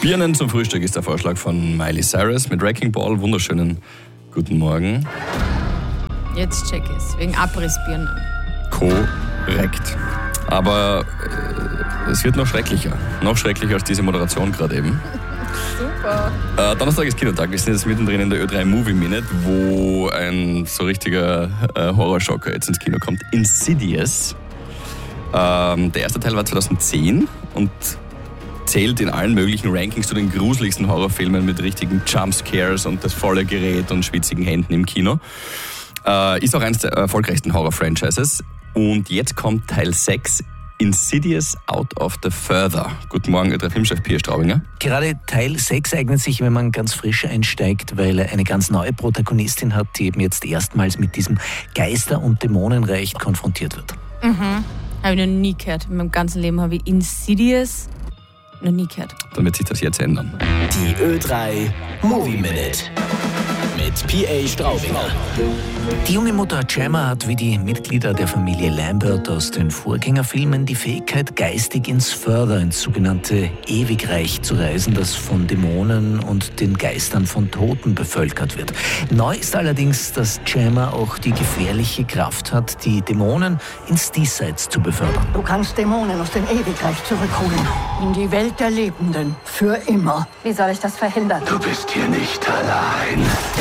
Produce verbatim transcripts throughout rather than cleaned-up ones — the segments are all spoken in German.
Birnen zum Frühstück ist der Vorschlag von Miley Cyrus mit Wrecking Ball. Wunderschönen guten Morgen. Jetzt check ich's, wegen Abrissbirnen. Korrekt. Aber äh, es wird noch schrecklicher. Noch schrecklicher als diese Moderation gerade eben. Super. Äh, Donnerstag ist Kinotag. Wir sind jetzt mittendrin in der Ö drei Movie Minute, wo ein so richtiger äh, Horrorschocker jetzt ins Kino kommt. Insidious. Ähm, der erste Teil war zweitausendzehn und zählt in allen möglichen Rankings zu den gruseligsten Horrorfilmen mit richtigen Jumpscares und das volle Gerät und schwitzigen Händen im Kino. Äh, ist auch eines der erfolgreichsten Horror-Franchises. Und jetzt kommt Teil sechs, Insidious Out of the Further. Guten Morgen, Ö drei Filmchef Pia Straubinger. Gerade Teil sechs eignet sich, wenn man ganz frisch einsteigt, weil er eine ganz neue Protagonistin hat, die eben jetzt erstmals mit diesem Geister- und Dämonenreich konfrontiert wird. Mhm. Habe ich noch nie gehört. In meinem ganzen Leben habe ich Insidious noch nie gehört. Dann wird sich das jetzt ändern. Die Ö drei Movie Minute mit P A Straubinger. Die junge Mutter Gemma hat wie die Mitglieder der Familie Lambert aus den Vorgängerfilmen die Fähigkeit, geistig ins Further, ins sogenannte Ewigreich zu reisen, das von Dämonen und den Geistern von Toten bevölkert wird. Neu ist allerdings, dass Gemma auch die gefährliche Kraft hat, die Dämonen ins Diesseits zu befördern. Du kannst Dämonen aus dem Ewigreich zurückholen. In die Welt der Lebenden. Für immer. Wie soll ich das verhindern? Du bist hier nicht allein.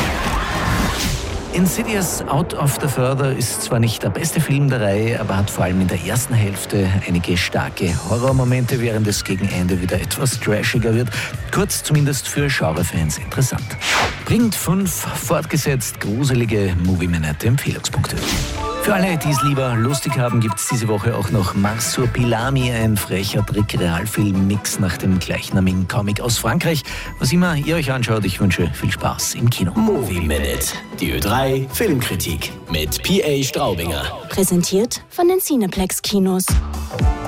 Insidious Out of the Further ist zwar nicht der beste Film der Reihe, aber hat vor allem in der ersten Hälfte einige starke Horrormomente, während es gegen Ende wieder etwas trashiger wird. Kurz zumindest für Genrefans interessant. Bringt fünf fortgesetzt gruselige Movie-Minute-Empfehlungspunkte. Für alle, die es lieber lustig haben, gibt es diese Woche auch noch Marsupilami, ein frecher Trick-Realfilm-Mix nach dem gleichnamigen Comic aus Frankreich. Was immer ihr euch anschaut, ich wünsche viel Spaß im Kino. Movie Minute, die Ö drei Filmkritik mit P A Straubinger. Präsentiert von den Cineplex Kinos.